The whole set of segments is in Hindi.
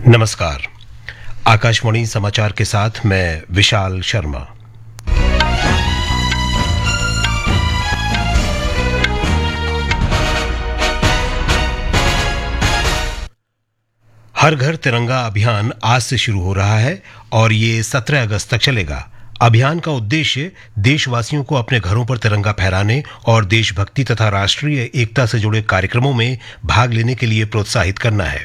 नमस्कार। आकाशवाणी समाचार के साथ मैं विशाल शर्मा। हर घर तिरंगा अभियान आज से शुरू हो रहा है और ये 17 अगस्त तक चलेगा। अभियान का उद्देश्य देशवासियों को अपने घरों पर तिरंगा फहराने और देशभक्ति तथा राष्ट्रीय एकता से जुड़े कार्यक्रमों में भाग लेने के लिए प्रोत्साहित करना है।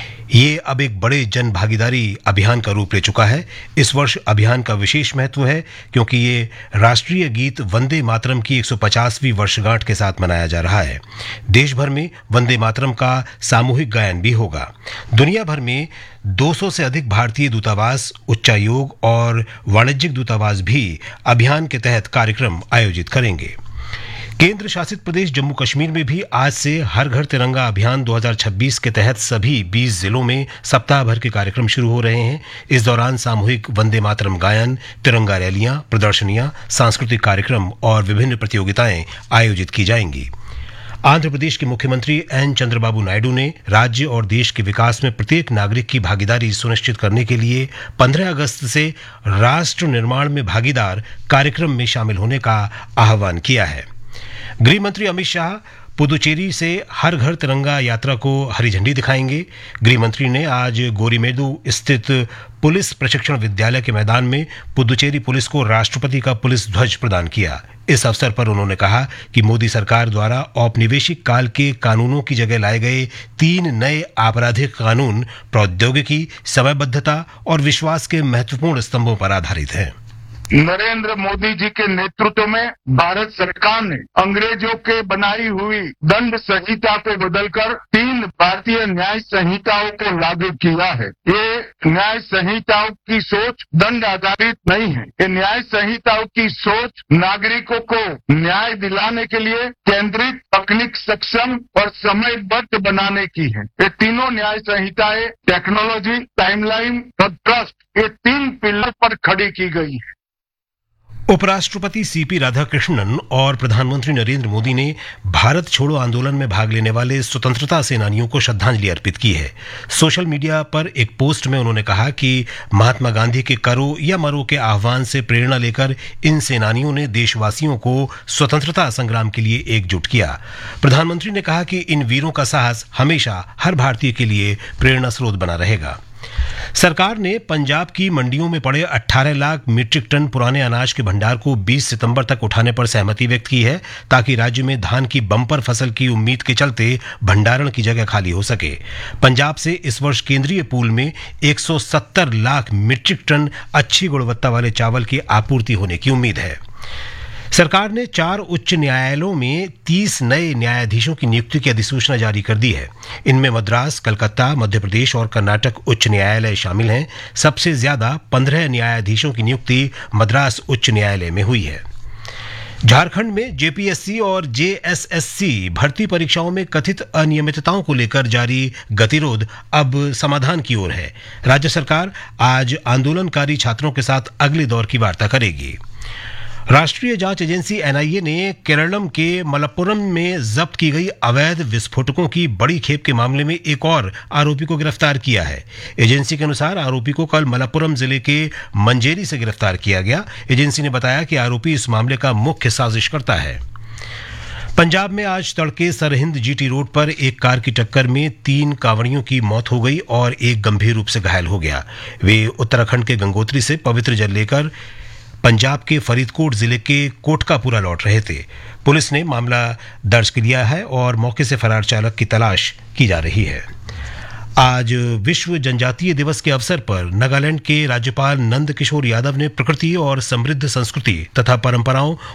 ये अब एक बड़े जन भागीदारी अभियान का रूप ले चुका है। इस वर्ष अभियान का विशेष महत्व है क्योंकि ये राष्ट्रीय गीत वंदे मातरम की 150वीं वर्षगांठ के साथ मनाया जा रहा है। देश भर में वंदे मातरम का सामूहिक गायन भी होगा। दुनिया भर में 200 से अधिक भारतीय दूतावास, उच्चायोग और वाणिज्यिक दूतावास भी अभियान के तहत कार्यक्रम आयोजित करेंगे। केंद्र शासित प्रदेश जम्मू कश्मीर में भी आज से हर घर तिरंगा अभियान 2026 के तहत सभी 20 जिलों में सप्ताह भर के कार्यक्रम शुरू हो रहे हैं। इस दौरान सामूहिक वंदे मातरम गायन, तिरंगा रैलियां, प्रदर्शनियां, सांस्कृतिक कार्यक्रम और विभिन्न प्रतियोगिताएं आयोजित की जाएंगी। आंध्र प्रदेश के मुख्यमंत्री एन चंद्रबाबू नायडू ने राज्य और देश के विकास में प्रत्येक नागरिक की भागीदारी सुनिश्चित करने के लिए 15 अगस्त से राष्ट्र निर्माण में भागीदार कार्यक्रम में शामिल होने का आह्वान किया है। गृह मंत्री अमित शाह पुदुचेरी से हर घर तिरंगा यात्रा को हरी झंडी दिखाएंगे। गृह मंत्री ने आज गोरीमेदू स्थित पुलिस प्रशिक्षण विद्यालय के मैदान में पुदुचेरी पुलिस को राष्ट्रपति का पुलिस ध्वज प्रदान किया। इस अवसर पर उन्होंने कहा कि मोदी सरकार द्वारा औपनिवेशिक काल के कानूनों की जगह लाए गए 3 नए आपराधिक कानून प्रौद्योगिकी, समयबद्धता और विश्वास के महत्वपूर्ण स्तंभों पर आधारित हैं। नरेंद्र मोदी जी के नेतृत्व में भारत सरकार ने अंग्रेजों के बनाई हुई दंड संहिता को बदलकर 3 भारतीय न्याय संहिताओं को लागू किया है। ये न्याय संहिताओं की सोच दंड आधारित नहीं है। ये न्याय संहिताओं की सोच नागरिकों को न्याय दिलाने के लिए केंद्रित, तकनीक सक्षम और समयबद्ध बनाने की है। ये तीनों न्याय संहिताएं टेक्नोलॉजी, टाइमलाइन और ट्रस्ट, ये 3 पिलर पर खड़ी की गई है। उपराष्ट्रपति सीपी राधाकृष्णन और प्रधानमंत्री नरेंद्र मोदी ने भारत छोड़ो आंदोलन में भाग लेने वाले स्वतंत्रता सेनानियों को श्रद्धांजलि अर्पित की है। सोशल मीडिया पर एक पोस्ट में उन्होंने कहा कि महात्मा गांधी के करो या मरो के आह्वान से प्रेरणा लेकर इन सेनानियों ने देशवासियों को स्वतंत्रता संग्राम के लिए एकजुट किया। प्रधानमंत्री ने कहा कि इन वीरों का साहस हमेशा हर भारतीय के लिए प्रेरणा स्रोत बना रहेगा। सरकार ने पंजाब की मंडियों में पड़े 18 लाख मीट्रिक टन पुराने अनाज के भंडार को 20 सितंबर तक उठाने पर सहमति व्यक्त की है ताकि राज्य में धान की बम्पर फसल की उम्मीद के चलते भंडारण की जगह खाली हो सके। पंजाब से इस वर्ष केंद्रीय पूल में 170 लाख मीट्रिक टन अच्छी गुणवत्ता वाले चावल की आपूर्ति होने की उम्मीद है। सरकार ने 4 उच्च न्यायालयों में 30 नए न्यायाधीशों की नियुक्ति की अधिसूचना जारी कर दी है। इनमें मद्रास, कलकत्ता, मध्य प्रदेश और कर्नाटक उच्च न्यायालय शामिल हैं। सबसे ज्यादा 15 न्यायाधीशों की नियुक्ति मद्रास उच्च न्यायालय में हुई है। झारखंड में जेपीएससी और जेएसएससी भर्ती परीक्षाओं में कथित अनियमितताओं को लेकर जारी गतिरोध अब समाधान की ओर है। राज्य सरकार आज आंदोलनकारी छात्रों के साथ अगले दौर की वार्ता करेगी। राष्ट्रीय जांच एजेंसी एनआईए ने केरलम के मलप्पुरम में जब्त की गई अवैध विस्फोटकों की बड़ी खेप के मामले में एक और आरोपी को गिरफ्तार किया है। एजेंसी के अनुसार आरोपी को कल मलप्पुरम जिले के मंजेरी से गिरफ्तार किया गया। एजेंसी ने बताया कि आरोपी इस मामले का मुख्य साजिशकर्ता है। पंजाब में आज तड़के सरहिंद जीटी रोड पर एक कार की टक्कर में 3 कांवड़ियों की मौत हो गई और एक गंभीर रूप से घायल हो गया। वे उत्तराखंड के गंगोत्री से पवित्र जल लेकर पंजाब के फरीदकोट जिले के कोटकापुरा लौट रहे थे। पुलिस ने मामला दर्ज कर लिया है और मौके से फरार चालक की तलाश की जा रही है। आज विश्व जनजातीय दिवस के अवसर पर नागालैंड के राज्यपाल नंद किशोर यादव ने प्रकृति और समृद्ध संस्कृति तथा परंपराओं